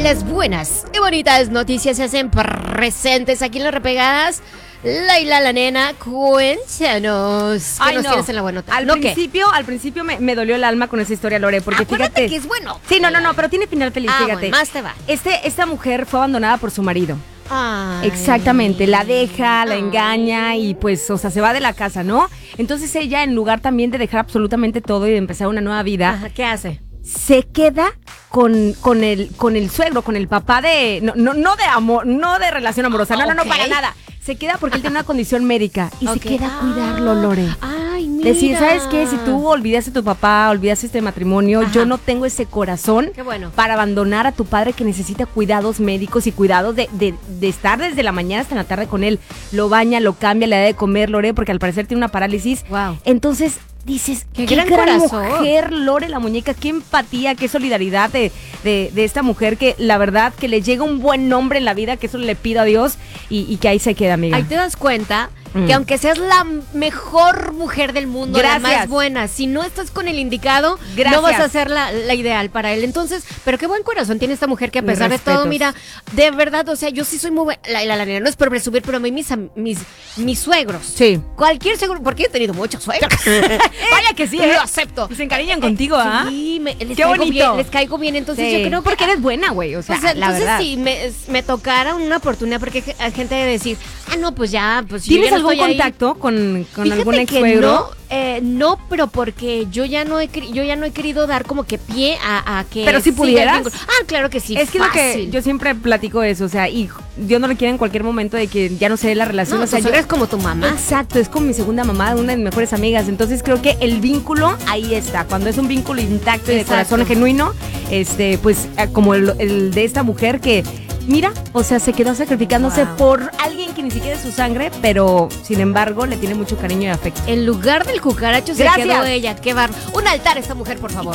Y las buenas y bonitas noticias se hacen presentes aquí en Las Repegadas. Laila, la nena, cuéntanos. ¿Qué nos tienes en la buena nota? Al principio me dolió el alma con esa historia, Lore, porque acuérdate fíjate que es bueno. Sí, no, pero tiene final feliz, fíjate. Bueno, más te va. Esta mujer fue abandonada por su marido. Ay. Exactamente, la deja, la engaña y pues, o sea, se va de la casa, ¿no? Entonces ella, en lugar también de dejar absolutamente todo y de empezar una nueva vida, Ajá, ¿qué hace? se queda con el suegro, con el papá de... No de amor, no de relación amorosa, no, para nada. Se queda porque él tiene una condición médica y se queda a cuidarlo, Lore. Ay, mira. Decir, ¿sabes qué? Si tú olvidaste a tu papá, olvidaste este matrimonio, yo no tengo ese corazón para abandonar a tu padre que necesita cuidados médicos y cuidados de estar desde la mañana hasta la tarde con él. Lo baña, lo cambia, le da de comer, Lore, porque al parecer tiene una parálisis. Wow. Entonces dices, qué gran mujer, Lore, la muñeca, qué empatía, qué solidaridad de esta mujer que la verdad que le llega un buen nombre en la vida, que eso le pido a Dios y que ahí se queda, amiga. Ahí te das cuenta que aunque seas la mejor mujer del mundo, la más buena, si no estás con el indicado, no vas a ser la ideal para él. Entonces, pero qué buen corazón tiene esta mujer que a pesar de todo, mira, de verdad, o sea, yo sí soy muy buena. La nena no es por presumir, pero a mí mis suegros. Sí. Cualquier suegro, porque he tenido muchos suegros. Vaya que sí, lo acepto. Y se encariñan contigo, ¿ah? Sí, les caigo bien, entonces yo creo porque eres buena, güey, o sea, la entonces verdad. si me tocara una oportunidad, porque hay gente de decir, no, pues ya, pues ¿tienes yo ya algún contacto con algún ex suegro? No, pero porque yo ya no he querido dar como que pie a que... Pero si pudieras. Claro que sí, es que lo que yo siempre platico eso, o sea, y Dios no le quiere en cualquier momento de que ya no se dé la relación. No, o sea, tú eres como tu mamá. Exacto, es como mi segunda mamá, una de mis mejores amigas. Entonces creo que el vínculo ahí está. Cuando es un vínculo intacto y de corazón genuino, pues como el de esta mujer que... Mira, o sea, se quedó sacrificándose por alguien que ni siquiera es su sangre, pero sin embargo le tiene mucho cariño y afecto. En lugar del cucaracho se quedó ella. Qué barro. Un altar a esta mujer, por favor.